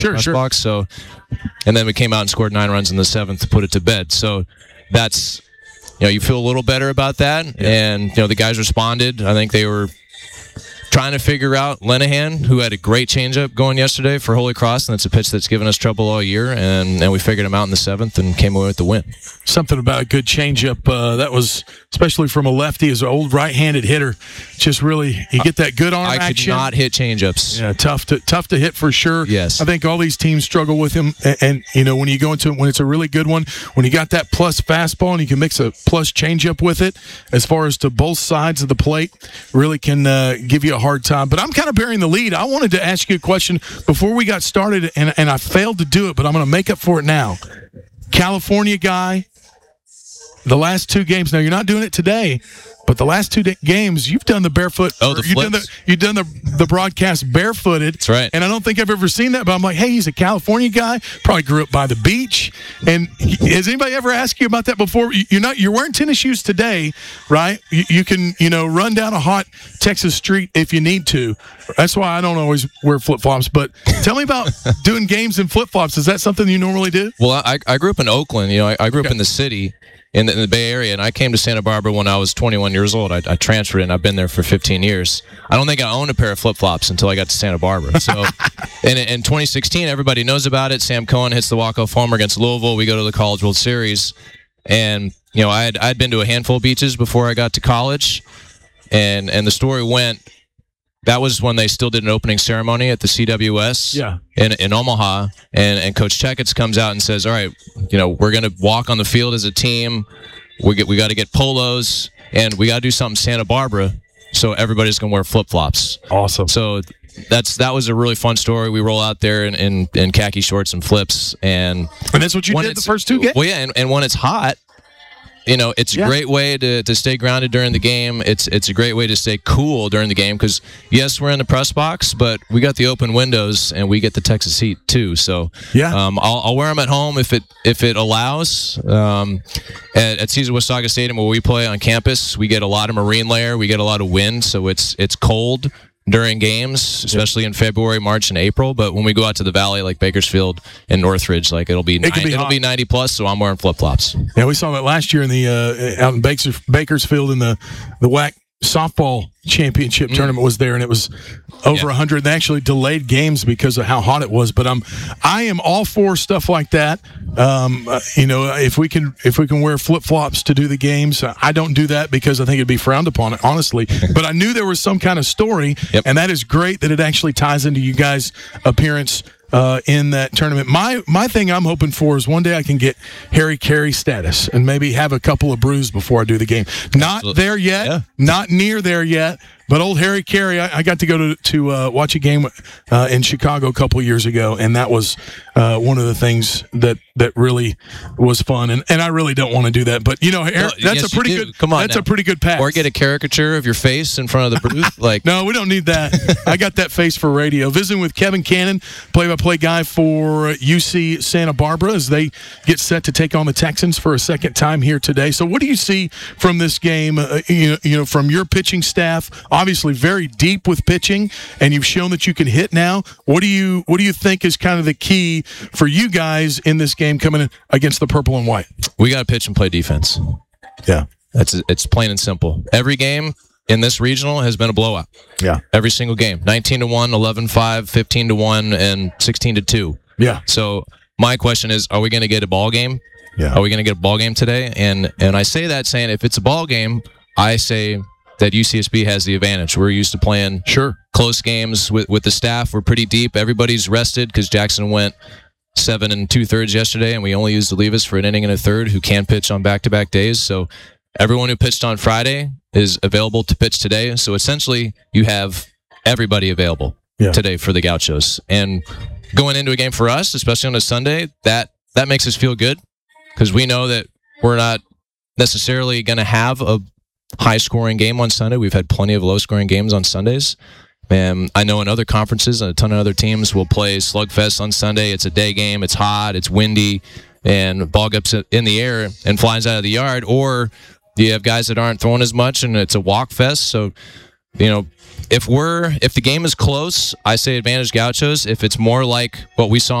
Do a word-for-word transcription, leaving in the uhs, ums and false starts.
sure, press sure. box. So, and then we came out and scored nine runs in the seventh to put it to bed. So that's, you know, you feel a little better about that. Yeah. And, you know, the guys responded. I think they were trying to figure out Lenahan, who had a great changeup going yesterday for Holy Cross, and that's a pitch that's given us trouble all year, and, and we figured him out in the seventh and came away with the win. Something about a good changeup. Uh, that was, especially from a lefty, as an old right-handed hitter, just really, you get that good arm I action. I could not hit changeups. Yeah, tough to tough to hit for sure. Yes. I think all these teams struggle with him, and, and you know, when you go into when it's a really good one, when you got that plus fastball and you can mix a plus changeup with it, as far as to both sides of the plate, really can uh, give you a hard time. But I'm kind of bearing the lead. I wanted to ask you a question before we got started, and, and I failed to do it, but I'm going to make up for it now. California guy, the last two games. Now, you're not doing it today, but the last two games, you've done the barefoot. Oh, the you've done the, you've done the, the broadcast barefooted. That's right. And I don't think I've ever seen that, but I'm like, hey, he's a California guy, probably grew up by the beach. And he, has anybody ever asked you about that before? You're not. You're wearing tennis shoes today, right? You, you can, you know, run down a hot Texas street if you need to. That's why I don't always wear flip-flops. But tell me about doing games in flip-flops. Is that something you normally do? Well, I, I grew up in Oakland. You know, I, I grew up okay. in the city. In the, in the Bay Area, and I came to Santa Barbara when I was twenty-one years old. I, I transferred, and I've been there for fifteen years. I don't think I owned a pair of flip-flops until I got to Santa Barbara. So, in, in twenty sixteen, everybody knows about it. Sam Cohen hits the walk-off homer against Louisville. We go to the College World Series, and you know, I had I'd been to a handful of beaches before I got to college, and and the story went. That was when they still did an opening ceremony at the C W S yeah. in in Omaha, and, and Coach Checketts comes out and says, all right, you know, we're going to walk on the field as a team. We get, we got to get polos, and we got to do something Santa Barbara, so everybody's going to wear flip-flops. Awesome. So that's that was a really fun story. We roll out there in, in, in khaki shorts and flips. And, and that's what you did the first two games? Well, yeah, and, and when it's hot, you know, it's a yeah. great way to, to stay grounded during the game. It's it's a great way to stay cool during the game because, yes, we're in the press box, but we got the open windows and we get the Texas heat too. So yeah, um, I'll, I'll wear them at home if it if it allows. Um, at, at Cesar Wasaga Stadium where we play on campus, we get a lot of marine layer. We get a lot of wind, so it's it's cold during games, especially in February, March, and April. But when we go out to the valley, like Bakersfield and Northridge, like it'll be it nine, be it'll be ninety plus. So I'm wearing flip flops. Yeah, we saw that last year in the uh, out in Bakers, Bakersfield in the the W A C softball championship mm. tournament was there, and it was over yeah. one hundred. They actually delayed games because of how hot it was. But um, I am all for stuff like that. Um, uh, you know, if we can if we can wear flip flops to do the games, I don't do that because I think it'd be frowned upon, honestly. But I knew there was some kind of story, yep. and that is great that it actually ties into you guys' appearance Uh, in that tournament. My my thing I'm hoping for is one day I can get Harry Carey status and maybe have a couple of brews before I do the game. Not Absolutely. there yet, yeah. not near there yet, but old Harry Carey, I, I got to go to to uh, watch a game uh, in Chicago a couple of years ago, and that was uh, one of the things that, that really was fun. And, and I really don't want to do that, but you know, Harry, no, that's yes, a pretty good. Come on, that's now. a pretty good pass. Or get a caricature of your face in front of the booth. Like no, we don't need that. I got that face for radio. Visiting with Kevin Cannon, play-by-play guy for U C Santa Barbara, as they get set to take on the Texans for a second time here today. So, what do you see from this game? Uh, you know, you know, from your pitching staff, obviously very deep with pitching, and you've shown that you can hit now. What do you What do you think is kind of the key for you guys in this game coming in against the purple and white? We got to pitch and play defense. Yeah, that's it's plain and simple. Every game in this regional has been a blowout. Yeah, every single game, nineteen to one, eleven five, fifteen to one, and sixteen to two. Yeah. So my question is, are we going to get a ball game? Yeah. Are we going to get a ball game today? And and I say that saying if it's a ball game, I say that U C S B has the advantage. We're used to playing sure close games with, with the staff. We're pretty deep. Everybody's rested because Jackson went seven and two thirds yesterday, and we only used Olivas for an inning and a third, who can pitch on back-to-back days. So everyone who pitched on Friday is available to pitch today. So essentially, you have everybody available yeah. today for the Gauchos. And going into a game for us, especially on a Sunday, that that makes us feel good because we know that we're not necessarily going to have a high-scoring game on Sunday. We've had plenty of low-scoring games on Sundays. And I know in other conferences and a ton of other teams will play slugfest on Sunday. It's a day game. It's hot. It's windy. And ball gets in the air and flies out of the yard. Or you have guys that aren't throwing as much, and it's a walk fest. So, you know, if we're if the game is close, I say advantage Gauchos. If it's more like what we saw